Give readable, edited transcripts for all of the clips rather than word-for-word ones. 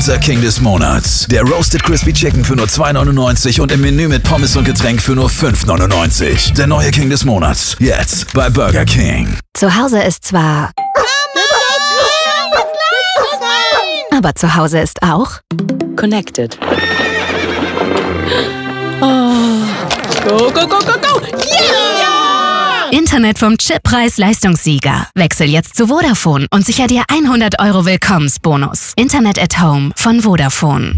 Unser King des Monats. Der Roasted Crispy Chicken für nur 2,99 und im Menü mit Pommes und Getränk für nur 5,99. Der neue King des Monats. Jetzt bei Burger King. Zu Hause ist zwar... aber zu Hause ist auch... Connected. Oh. Go, go, go, go, go! Yeah! Internet vom Chippreis-Leistungssieger. Wechsel jetzt zu Vodafone und sicher dir 100 € Willkommensbonus. Internet at Home von Vodafone.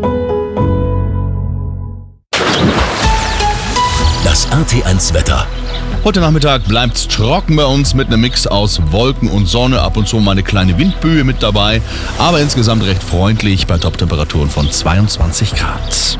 Das RT1 Wetter. Heute Nachmittag bleibt's trocken bei uns mit einem Mix aus Wolken und Sonne, ab und zu mal eine kleine Windböe mit dabei, aber insgesamt recht freundlich bei Toptemperaturen von 22 Grad.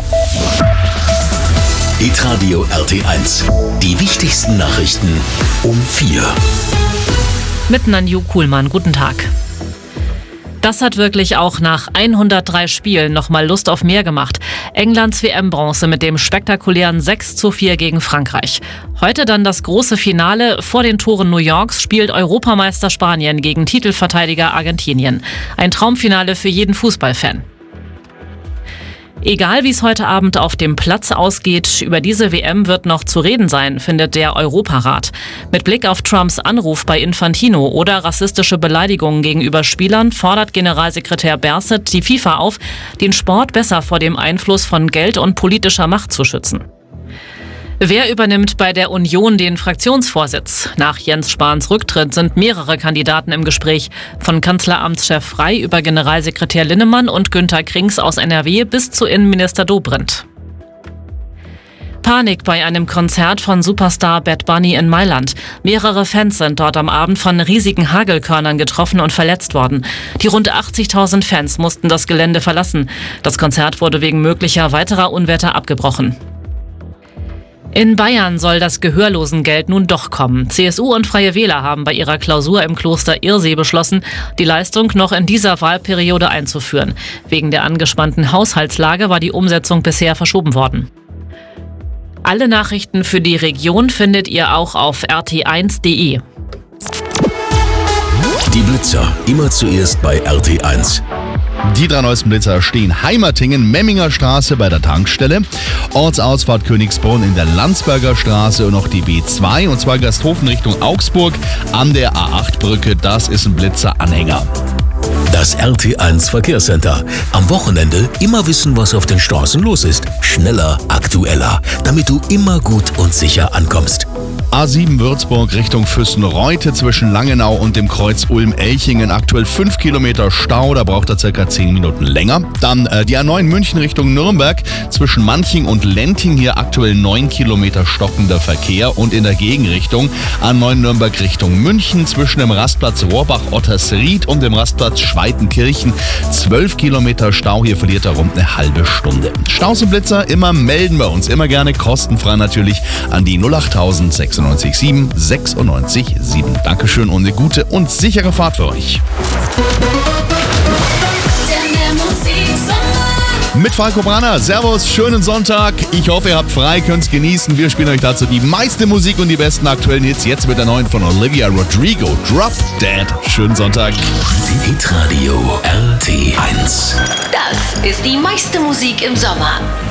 Hitradio RT1. Die wichtigsten Nachrichten um 4. Mit Nanju Kuhlmann, guten Tag. Das hat wirklich auch nach 103 Spielen nochmal Lust auf mehr gemacht. Englands WM-Bronze mit dem spektakulären 6:4 gegen Frankreich. Heute dann das große Finale. Vor den Toren New Yorks spielt Europameister Spanien gegen Titelverteidiger Argentinien. Ein Traumfinale für jeden Fußballfan. Egal wie es heute Abend auf dem Platz ausgeht, über diese WM wird noch zu reden sein, findet der Europarat. Mit Blick auf Trumps Anruf bei Infantino oder rassistische Beleidigungen gegenüber Spielern fordert Generalsekretär Berset die FIFA auf, den Sport besser vor dem Einfluss von Geld und politischer Macht zu schützen. Wer übernimmt bei der Union den Fraktionsvorsitz? Nach Jens Spahns Rücktritt sind mehrere Kandidaten im Gespräch. Von Kanzleramtschef Frey über Generalsekretär Linnemann und Günther Krings aus NRW bis zu Innenminister Dobrindt. Panik bei einem Konzert von Superstar Bad Bunny in Mailand. Mehrere Fans sind dort am Abend von riesigen Hagelkörnern getroffen und verletzt worden. Die rund 80.000 Fans mussten das Gelände verlassen. Das Konzert wurde wegen möglicher weiterer Unwetter abgebrochen. In Bayern soll das Gehörlosengeld nun doch kommen. CSU und Freie Wähler haben bei ihrer Klausur im Kloster Irsee beschlossen, die Leistung noch in dieser Wahlperiode einzuführen. Wegen der angespannten Haushaltslage war die Umsetzung bisher verschoben worden. Alle Nachrichten für die Region findet ihr auch auf rt1.de. Die Blitzer, immer zuerst bei RT1. Die 3 neuesten Blitzer stehen Heimatingen, Memminger Straße bei der Tankstelle, Ortsausfahrt Königsbrunn in der Landsberger Straße und noch die B2, und zwar Gasthofen Richtung Augsburg an der A8-Brücke. Das ist ein Blitzer-Anhänger. Das RT1 Verkehrscenter. Am Wochenende immer wissen, was auf den Straßen los ist. Schneller, aktueller, damit du immer gut und sicher ankommst. A7 Würzburg Richtung Füssen-Reute zwischen Langenau und dem Kreuz Ulm-Elchingen. Aktuell 5 Kilometer Stau, da braucht er circa 10 Minuten länger. Dann die A9 München Richtung Nürnberg zwischen Manching und Lenting. Hier aktuell 9 Kilometer stockender Verkehr. Und in der Gegenrichtung A9 Nürnberg Richtung München zwischen dem Rastplatz Rohrbach-Ottersried und dem Rastplatz Schweitenkirchen. 12 Kilometer Stau, hier verliert er rund eine halbe Stunde. Staus und Blitzer immer melden bei uns, immer gerne kostenfrei natürlich an die 08000 96 96 7. Dankeschön und eine gute und sichere Fahrt für euch. Mit Falco Branner. Servus, schönen Sonntag. Ich hoffe, ihr habt frei, könnt's genießen. Wir spielen euch dazu die meiste Musik und die besten aktuellen Hits. Jetzt mit der neuen von Olivia Rodrigo, Drop Dead. Schönen Sonntag. Hitradio RT1. Das ist die meiste Musik im Sommer.